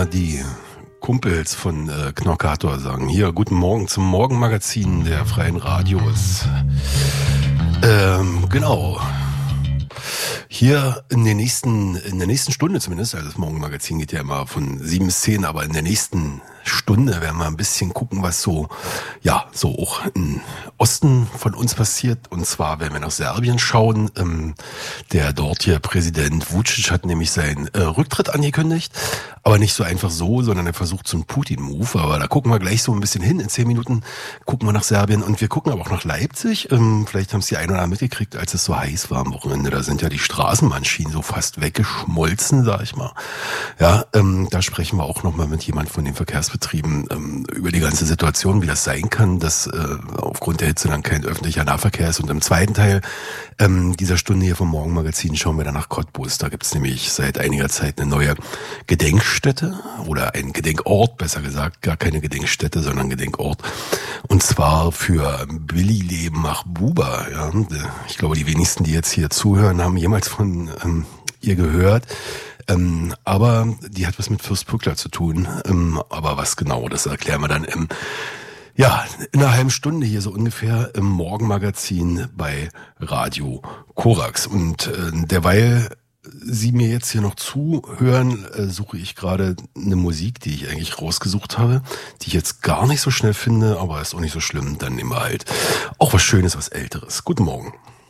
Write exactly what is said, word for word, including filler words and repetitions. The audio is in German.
Ja, die Kumpels von äh, Knockator sagen hier, guten Morgen zum Morgenmagazin der Freien Radios. Ähm, genau. Hier in der nächsten, in der nächsten Stunde zumindest, also das Morgenmagazin geht ja immer von sieben bis zehn, aber in der nächsten Stunde werden wir ein bisschen gucken, was so, ja, so auch im Osten von uns passiert. Und zwar werden wir nach Serbien schauen. Ähm, der dortige Präsident Vučić hat nämlich seinen äh, Rücktritt angekündigt, aber nicht so einfach so, sondern er versucht so einen Putin-Move. Aber da gucken wir gleich so ein bisschen hin. In zehn Minuten gucken wir nach Serbien und wir gucken aber auch nach Leipzig. Ähm, vielleicht haben es die ein oder anderen mitgekriegt, als es so heiß war am Wochenende. Da sind ja die Straßenbahnschienen so fast weggeschmolzen, sag ich mal. Ja, ähm, da sprechen wir auch nochmal mit jemand von den Verkehrsbetrieben ähm, über die ganze Situation, wie das sein kann, dass äh, aufgrund der Hitze dann kein öffentlicher Nahverkehr ist. Und im zweiten Teil ähm, dieser Stunde hier vom Morgenmagazin schauen wir dann nach Cottbus. Da gibt es nämlich seit einiger Zeit eine neue Gedenkstätte oder ein Gedenkort, besser gesagt, gar keine Gedenkstätte, sondern Gedenkort. Und zwar für Billy Leben Mahbuba. Ja. Ich glaube, die wenigsten, die jetzt hier zuhören, haben jemals von ähm, ihr gehört. Ähm, aber die hat was mit Fürst Pückler zu tun. Ähm, aber was genau, das erklären wir dann im, ja, in einer halben Stunde hier so ungefähr im Morgenmagazin bei Radio Korax. Und äh, derweil Sie mir jetzt hier noch zuhören, äh, suche ich gerade eine Musik, die ich eigentlich rausgesucht habe, die ich jetzt gar nicht so schnell finde, aber ist auch nicht so schlimm. Dann nehmen wir halt auch was Schönes, was Älteres. Guten Morgen.